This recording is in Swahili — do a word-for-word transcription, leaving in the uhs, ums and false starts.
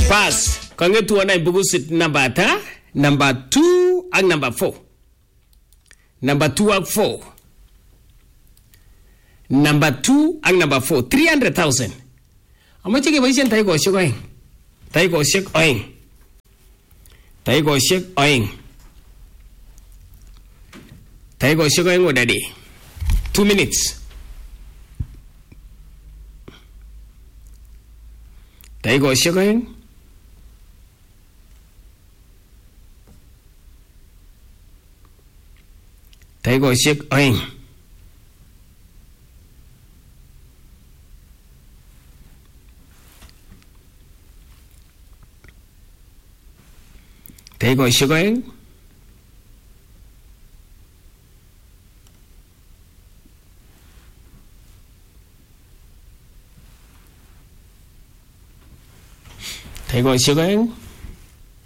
Pass. Kongetu wana bugusit number ata, number two and number four. Number two and four. Number two and number four. three hundred thousand. Amache ke baisyan tayo ko shek oing. Tayo ko shek oing. Tayo ko shek oing. Tayo ko shek oing odadi. Two minutes. Tayo ko shek oing. Tayo ko shek oing. Tayo ko shek oing. Tayo ko shek oing.